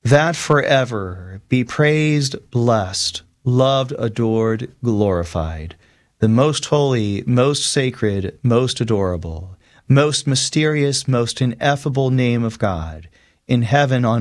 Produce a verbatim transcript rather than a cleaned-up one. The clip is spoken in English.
that forever be praised, blessed, loved, adored, glorified, the most holy, most sacred, most adorable, most mysterious, most ineffable name of God, in heaven, on